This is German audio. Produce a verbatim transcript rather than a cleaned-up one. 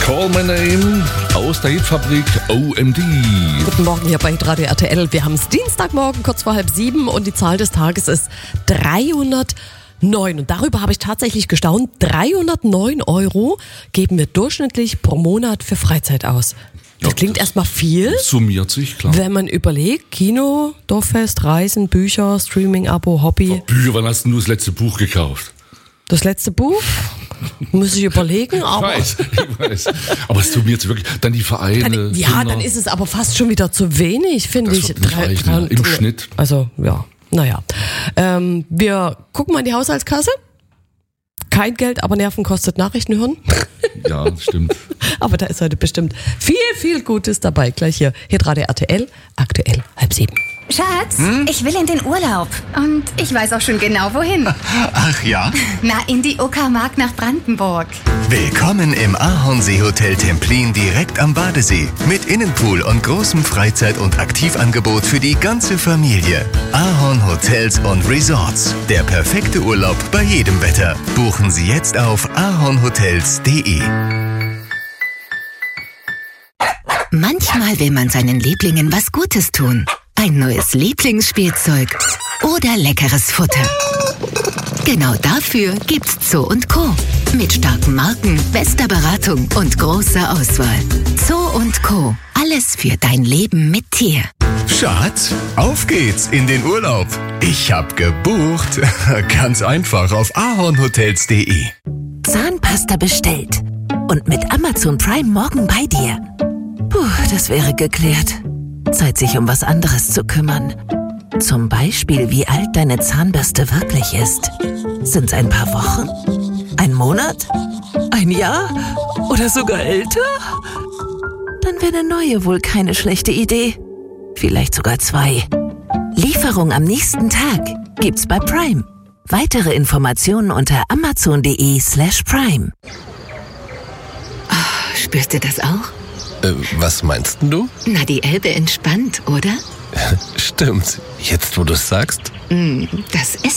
Call My Name aus der Hitfabrik O M D. Guten Morgen hier bei Radio R T L. Wir haben es Dienstagmorgen, kurz vor halb sieben und die Zahl des Tages ist dreihundertneun. Und darüber habe ich tatsächlich gestaunt. dreihundertneun Euro geben wir durchschnittlich pro Monat für Freizeit aus. Das ja, klingt erstmal viel. Summiert sich, klar. Wenn man überlegt, Kino, Dorffest, Reisen, Bücher, Streaming-Abo, Hobby. Oh, Bücher, wann hast du das letzte Buch gekauft? Das letzte Buch? Muss ich überlegen, aber. Ich weiß, ich weiß. Aber es summiert sich wirklich. Dann die Vereine. Dann, ja, Kinder. Dann ist es aber fast schon wieder zu wenig, finde ich. Das wird nicht reichen, ja, im Schnitt. Also, ja, naja. Ähm, wir gucken mal in die Haushaltskasse. Kein Geld, aber Nerven kostet Nachrichten hören. Ja, stimmt. Aber da ist heute bestimmt viel, viel Gutes dabei. Gleich hier, hier Radio R T L, aktuell halb sieben. Schatz, hm? ich will in den Urlaub. Und ich weiß auch schon genau, wohin. Ach ja? Na, in die Uckermark nach Brandenburg. Willkommen im Ahornsee-Hotel Templin direkt am Badesee. Mit Innenpool und großem Freizeit- und Aktivangebot für die ganze Familie. Ahorn Hotels und Resorts. Der perfekte Urlaub bei jedem Wetter. Buchen Sie jetzt auf ahornhotels punkt de. Manchmal will man seinen Lieblingen was Gutes tun. Ein neues Lieblingsspielzeug oder leckeres Futter. Genau dafür gibt's Zoo und Co. Mit starken Marken, bester Beratung und großer Auswahl. Zoo und Co. Alles für dein Leben mit Tier. Schatz, auf geht's in den Urlaub. Ich hab gebucht. Ganz einfach auf ahornhotels punkt de. Zahnpasta bestellt. Und mit Amazon Prime morgen bei dir. Puh, das wäre geklärt. Zeit, sich um was anderes zu kümmern. Zum Beispiel, wie alt deine Zahnbürste wirklich ist. Sind's ein paar Wochen? Ein Monat? Ein Jahr? Oder sogar älter? Dann wäre eine neue wohl keine schlechte Idee. Vielleicht sogar zwei. Lieferung am nächsten Tag gibt's bei Prime. Weitere Informationen unter amazon.de slash prime. Oh, spürst du das auch? Äh, was meinst du? Na, die Elbe entspannt, oder? Stimmt. Jetzt, wo du es sagst. Mm, das ist